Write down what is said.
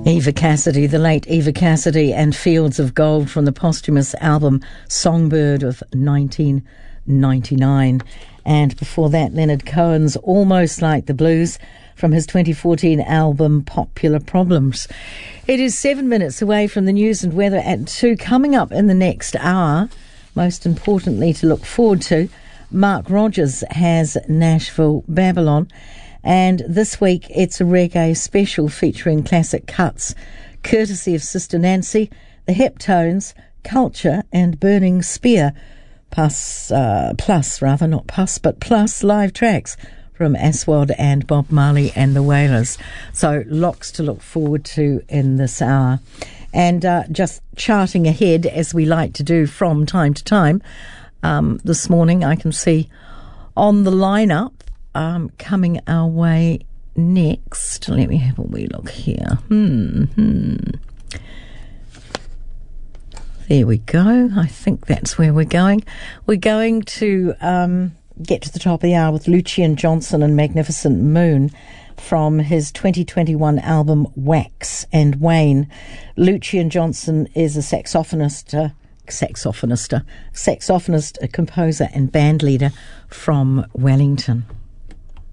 Eva Cassidy, the late Eva Cassidy, and Fields of Gold from the posthumous album Songbird of 1999. And before that, Leonard Cohen's Almost Like the Blues from his 2014 album Popular Problems. It is 7 minutes away from the news and weather at 2. Coming up in the next hour, most importantly to look forward to, Mark Rogers has Nashville Babylon. And this week, it's a reggae special featuring classic cuts, courtesy of Sister Nancy, the Heptones, Culture, and Burning Spear, plus live tracks from Aswad and Bob Marley and the Wailers. So lots to look forward to in this hour. And just charting ahead, as we like to do from time to time, this morning I can see on the lineup, coming our way next. Let me have a wee look here. There we go. I think that's where we're going. We're going to get to the top of the hour with Lucian Johnson and Magnificent Moon from his 2021 album Wax and Wayne. Lucian Johnson is a saxophonist, a composer and band leader from Wellington.